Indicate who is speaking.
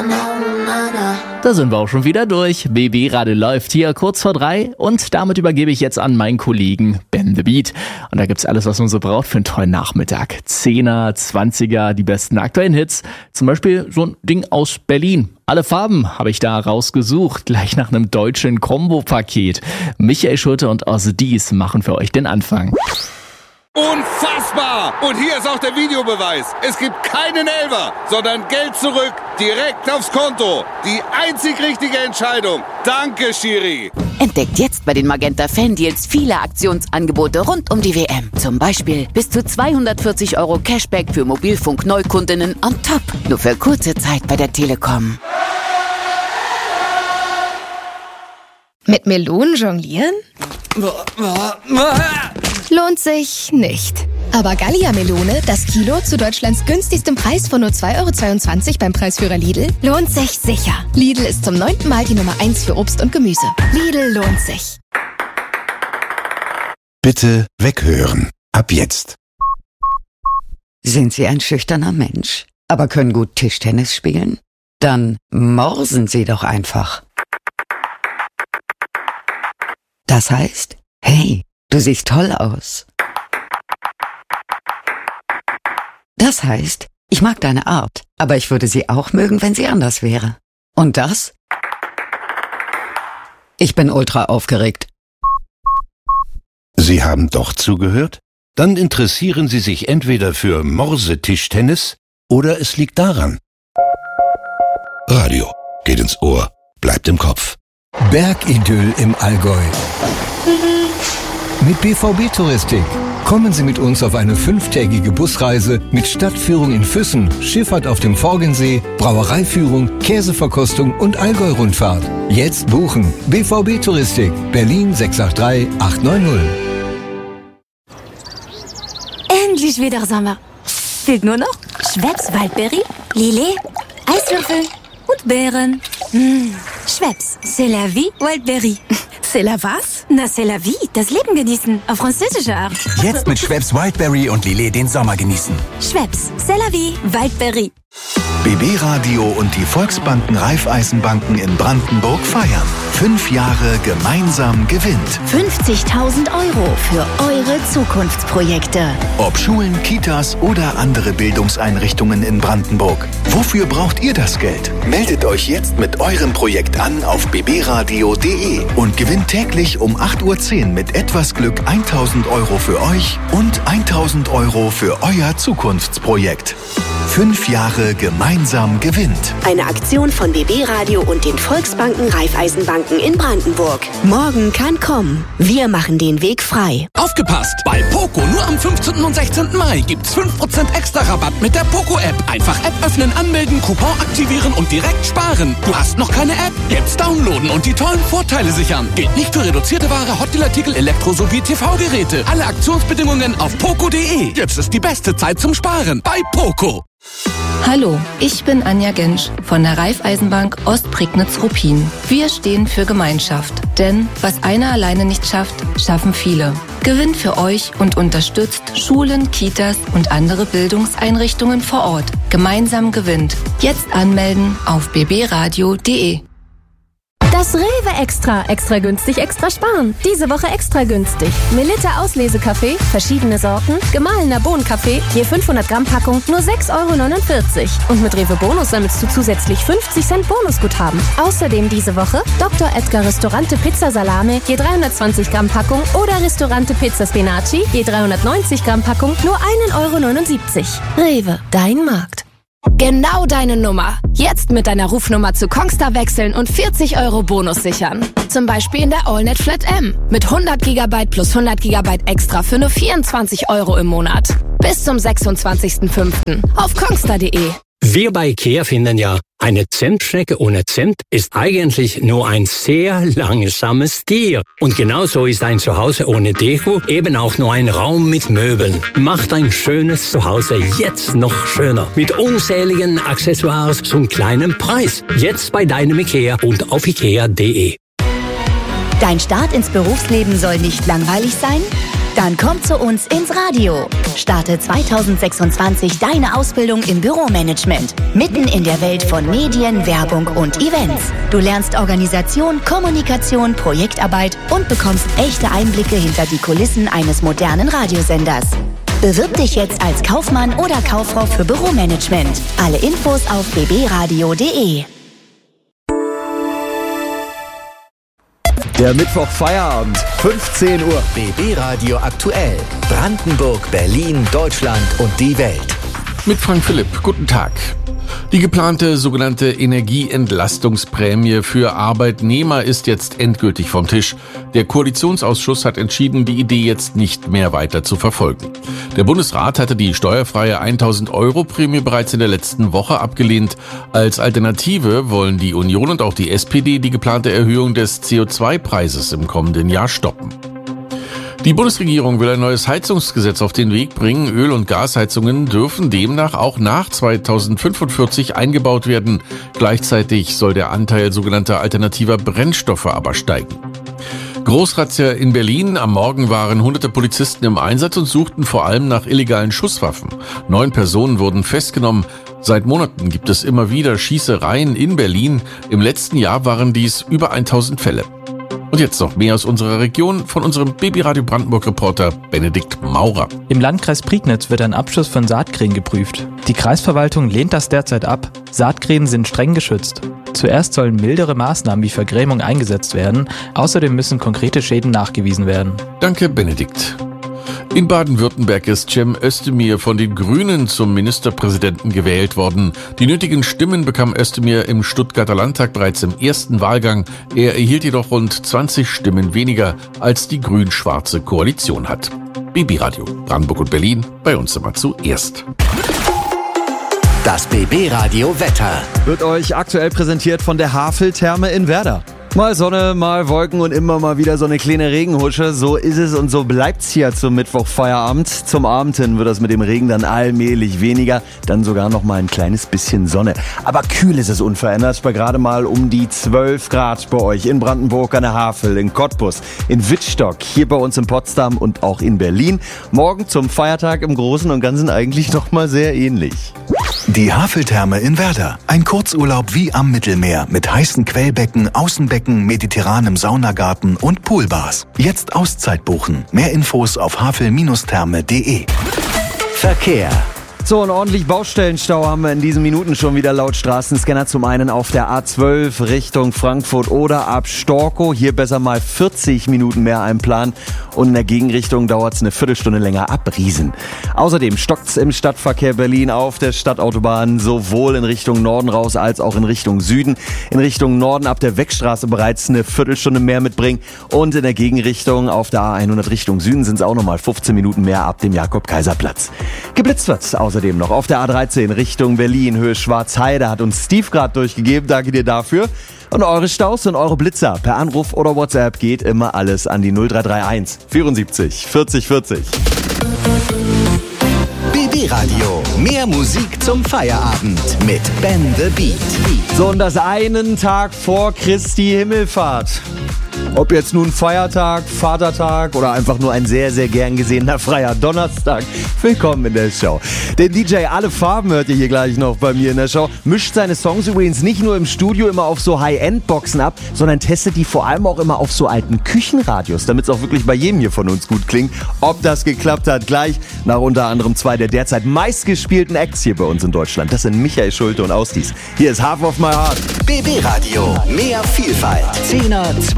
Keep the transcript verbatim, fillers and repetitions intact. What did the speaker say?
Speaker 1: Da sind wir auch schon wieder durch. B B Radio läuft hier kurz vor drei und damit übergebe ich jetzt an meinen Kollegen Ben the Beat. Und da gibt's alles, was man so braucht für einen tollen Nachmittag. Zehner, Zwanziger, die besten aktuellen Hits. Zum Beispiel so ein Ding aus Berlin. Alle Farben habe ich da rausgesucht, gleich nach einem deutschen Kombo-Paket. Michael Schulte und Ozzy Dies machen für euch den Anfang.
Speaker 2: Unfassbar! Und hier ist auch der Videobeweis. Es gibt keinen Elfer, sondern Geld zurück, direkt aufs Konto. Die einzig richtige Entscheidung. Danke, Schiri.
Speaker 3: Entdeckt jetzt bei den Magenta Fan-Deals viele Aktionsangebote rund um die W M. Zum Beispiel bis zu zweihundertvierzig Euro Cashback für Mobilfunk-Neukundinnen on top. Nur für kurze Zeit bei der Telekom.
Speaker 4: Mit Melonen jonglieren? Lohnt sich nicht. Aber Gallia-Melone, das Kilo zu Deutschlands günstigstem Preis von nur zwei Euro zweiundzwanzig beim Preisführer Lidl, lohnt sich sicher. Lidl ist zum neunten Mal die Nummer eins für Obst und Gemüse. Lidl lohnt sich.
Speaker 5: Bitte weghören. Ab jetzt.
Speaker 6: Sind Sie ein schüchterner Mensch, aber können gut Tischtennis spielen? Dann morsen Sie doch einfach. Das heißt, hey, du siehst toll aus. Das heißt, ich mag deine Art, aber ich würde sie auch mögen, wenn sie anders wäre. Und das? Ich bin ultra aufgeregt.
Speaker 5: Sie haben doch zugehört? Dann interessieren Sie sich entweder für Morse-Tischtennis oder es liegt daran. Radio geht ins Ohr, bleibt im Kopf.
Speaker 7: Bergidyll im Allgäu. Mit B V B-Touristik. Kommen Sie mit uns auf eine fünftägige Busreise mit Stadtführung in Füssen, Schifffahrt auf dem Forgensee, Brauereiführung, Käseverkostung und Allgäu-Rundfahrt. Jetzt buchen. B V B-Touristik. Berlin sechs acht drei acht neun null.
Speaker 8: Endlich wieder Sommer. Fehlt nur noch Schweppes Waldberry, Lillet, Eiswürfel und Beeren. Mmh. Schweppes, c'est la vie, Wildberry.
Speaker 4: C'est la was?
Speaker 8: Na, c'est la vie, das Leben genießen, auf französische Art.
Speaker 9: Jetzt mit Schweppes Wildberry und Lillet den Sommer genießen.
Speaker 8: Schweppes, c'est la vie, Wildberry.
Speaker 9: B B Radio und die Volksbanken Raiffeisenbanken in Brandenburg feiern. Fünf Jahre gemeinsam gewinnt.
Speaker 10: fünfzigtausend Euro für eure Zukunftsprojekte.
Speaker 9: Ob Schulen, Kitas oder andere Bildungseinrichtungen in Brandenburg. Wofür braucht ihr das Geld? Meldet euch jetzt mit eurem Projekt an auf b b radio punkt d e und gewinnt täglich um acht Uhr zehn mit etwas Glück tausend Euro für euch und tausend Euro für euer Zukunftsprojekt. Fünf Jahre gemeinsam gewinnt.
Speaker 10: Eine Aktion von B B Radio und den Volksbanken Raiffeisenbanken in Brandenburg. Morgen kann kommen. Wir machen den Weg frei.
Speaker 11: Aufgepasst! Bei Poco nur am fünfzehnten und sechzehnten Mai gibt's fünf Prozent extra Rabatt mit der Poco-App. Einfach App öffnen, anmelden, Coupon aktivieren und direkt sparen. Du hast noch keine App? Jetzt downloaden und die tollen Vorteile sichern. Gilt nicht für reduzierte Ware, Hotdeal-Artikel, Elektro- sowie T V-Geräte. Alle Aktionsbedingungen auf poco punkt d e. Jetzt ist die beste Zeit zum Sparen bei Poco.
Speaker 12: Hallo, ich bin Anja Gensch von der Raiffeisenbank Ostprignitz-Ruppin. Wir stehen für Gemeinschaft, denn was einer alleine nicht schafft, schaffen viele. Gewinnt für euch und unterstützt Schulen, Kitas und andere Bildungseinrichtungen vor Ort. Gemeinsam gewinnt. Jetzt anmelden auf b b radio punkt d e.
Speaker 13: Das Rewe Extra. Extra günstig, extra sparen. Diese Woche extra günstig. Melitta Auslesekaffee, verschiedene Sorten, gemahlener Bohnenkaffee, je fünfhundert Gramm Packung, nur sechs Euro neunundvierzig. Und mit Rewe Bonus sammelst du zusätzlich fünfzig Cent Bonusguthaben. Außerdem diese Woche Doktor Edgar Ristorante Pizza Salame, je dreihundertzwanzig Gramm Packung oder Ristorante Pizza Spinaci, je dreihundertneunzig Gramm Packung, nur einen Euro neunundsiebzig. Rewe, dein Markt.
Speaker 4: Genau deine Nummer. Jetzt mit deiner Rufnummer zu Kongstar wechseln und vierzig Euro Bonus sichern. Zum Beispiel in der AllNet Flat M. Mit hundert Gigabyte plus hundert Gigabyte extra für nur vierundzwanzig Euro im Monat. Bis zum sechsundzwanzigsten fünften auf kongstar punkt d e.
Speaker 14: Wir bei IKEA finden ja, eine Zentschnecke ohne Zimt ist eigentlich nur ein sehr langsames Tier. Und genauso ist ein Zuhause ohne Deko eben auch nur ein Raum mit Möbeln. Macht ein schönes Zuhause jetzt noch schöner. Mit unzähligen Accessoires zum kleinen Preis. Jetzt bei deinem IKEA und auf ikea punkt d e.
Speaker 10: Dein Start ins Berufsleben soll nicht langweilig sein?
Speaker 8: Dann komm zu uns ins Radio. Starte zwanzig sechsundzwanzig deine Ausbildung im Büromanagement. Mitten in der Welt von Medien, Werbung und Events. Du lernst Organisation, Kommunikation, Projektarbeit und bekommst echte Einblicke hinter die Kulissen eines modernen Radiosenders. Bewirb dich jetzt als Kaufmann oder Kauffrau für Büromanagement. Alle Infos auf b b radio punkt d e.
Speaker 15: Der Mittwoch Feierabend, fünfzehn Uhr.
Speaker 16: B B Radio aktuell. Brandenburg, Berlin, Deutschland und die Welt.
Speaker 17: Mit Frank Philipp, guten Tag. Die geplante sogenannte Energieentlastungsprämie für Arbeitnehmer ist jetzt endgültig vom Tisch. Der Koalitionsausschuss hat entschieden, die Idee jetzt nicht mehr weiter zu verfolgen. Der Bundesrat hatte die steuerfreie tausend Euro Prämie bereits in der letzten Woche abgelehnt. Als Alternative wollen die Union und auch die S P D die geplante Erhöhung des C O zwei Preises im kommenden Jahr stoppen. Die Bundesregierung will ein neues Heizungsgesetz auf den Weg bringen. Öl- und Gasheizungen dürfen demnach auch nach zweitausendfünfundvierzig eingebaut werden. Gleichzeitig soll der Anteil sogenannter alternativer Brennstoffe aber steigen. Großrazzia in Berlin. Am Morgen waren hunderte Polizisten im Einsatz und suchten vor allem nach illegalen Schusswaffen. Neun Personen wurden festgenommen. Seit Monaten gibt es immer wieder Schießereien in Berlin. Im letzten Jahr waren dies über tausend Fälle. Und jetzt noch mehr aus unserer Region von unserem B B Radio Brandenburg-Reporter Benedikt Maurer.
Speaker 18: Im Landkreis Prignitz wird ein Abschuss von Saatkrähen geprüft. Die Kreisverwaltung lehnt das derzeit ab. Saatkrähen sind streng geschützt. Zuerst sollen mildere Maßnahmen wie Vergrämung eingesetzt werden. Außerdem müssen konkrete Schäden nachgewiesen werden.
Speaker 17: Danke, Benedikt. In Baden-Württemberg ist Cem Özdemir von den Grünen zum Ministerpräsidenten gewählt worden. Die nötigen Stimmen bekam Özdemir im Stuttgarter Landtag bereits im ersten Wahlgang. Er erhielt jedoch rund zwanzig Stimmen weniger, als die grün-schwarze Koalition hat. B B Radio Brandenburg und Berlin, bei uns immer zuerst.
Speaker 16: Das B B Radio Wetter
Speaker 15: wird euch aktuell präsentiert von der Haveltherme in Werder. Mal Sonne, mal Wolken und immer mal wieder so eine kleine Regenhusche. So ist es und so bleibt's hier zum Mittwochfeierabend. Zum Abend hin wird das mit dem Regen dann allmählich weniger. Dann sogar noch mal ein kleines bisschen Sonne. Aber kühl ist es unverändert bei gerade mal um die zwölf Grad bei euch in Brandenburg an der Havel, in Cottbus, in Wittstock, hier bei uns in Potsdam und auch in Berlin. Morgen zum Feiertag im Großen und Ganzen eigentlich noch mal sehr ähnlich.
Speaker 9: Die Haveltherme in Werder. Ein Kurzurlaub wie am Mittelmeer mit heißen Quellbecken, Außenbecken, mediterranem Saunagarten und Poolbars. Jetzt Auszeit buchen. Mehr Infos auf havel Bindestrich therme punkt de.
Speaker 16: Verkehr.
Speaker 15: So, einen ordentlich Baustellenstau haben wir in diesen Minuten schon wieder laut Straßenscanner. Zum einen auf der A zwölf Richtung Frankfurt oder ab Storkow. Hier besser mal vierzig Minuten mehr einplanen. Und in der Gegenrichtung dauert es eine Viertelstunde länger ab Riesen. Außerdem stockt's im Stadtverkehr Berlin auf der Stadtautobahn sowohl in Richtung Norden raus als auch in Richtung Süden. In Richtung Norden ab der Weckstraße bereits eine Viertelstunde mehr mitbringen. Und in der Gegenrichtung auf der A hundert Richtung Süden sind es auch nochmal fünfzehn Minuten mehr ab dem Jakob-Kaiser-Platz. Geblitzt wird's außerdem noch auf der A dreizehn Richtung Berlin, Höhe Schwarzheide, hat uns Steve gerade durchgegeben. Danke dir dafür. Und eure Staus und eure Blitzer per Anruf oder WhatsApp geht immer alles an die null drei drei eins vierundsiebzig vierzig vierzig.
Speaker 16: B B Radio. Mehr Musik zum Feierabend mit Ben the Beat.
Speaker 15: So, und das einen Tag vor Christi Himmelfahrt. Ob jetzt nun Feiertag, Vatertag oder einfach nur ein sehr, sehr gern gesehener freier Donnerstag. Willkommen in der Show. Den D J Alle Farben hört ihr hier gleich noch bei mir in der Show. Mischt seine Songs übrigens nicht nur im Studio immer auf so High-End-Boxen ab, sondern testet die vor allem auch immer auf so alten Küchenradios, damit es auch wirklich bei jedem hier von uns gut klingt. Ob das geklappt hat, gleich nach unter anderem zwei der derzeit meistgespielten Acts hier bei uns in Deutschland. Das sind Michael Schulte und Ausdies. Hier ist Half of My Heart.
Speaker 16: B B Radio. Mehr Vielfalt. Zehner,